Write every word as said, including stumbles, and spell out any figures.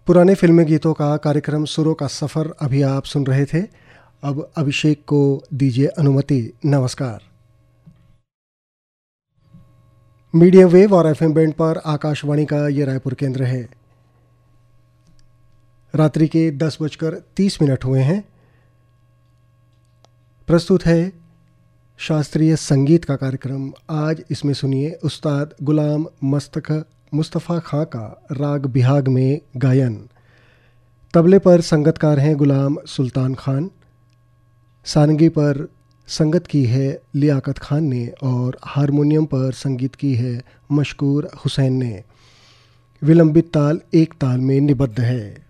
पुराने फिल्मी गीतों का कार्यक्रम सुरों का सफ़र अभी आप सुन रहे थे। अब अभिषेक को दीजिए अनुमति। नमस्कार। मीडियम वेव और एफएम बैंड पर आकाशवाणी का ये रायपुर केंद्र है। रात्रि के दस बजकर तीस मिनट हुए हैं। प्रस्तुत है शास्त्रीय संगीत का कार्यक्रम। आज इसमें सुनिए उस्ताद गुलाम मस्तक मुस्तफ़ा खां का राग बिहाग में गायन। तबले पर संगतकार हैं गुलाम सुल्तान खान, सारंगी पर संगत की है लियाकत खान ने और हारमोनियम पर संगीत की है मशकूर हुसैन ने। विलंबित ताल एक ताल में निबद्ध है।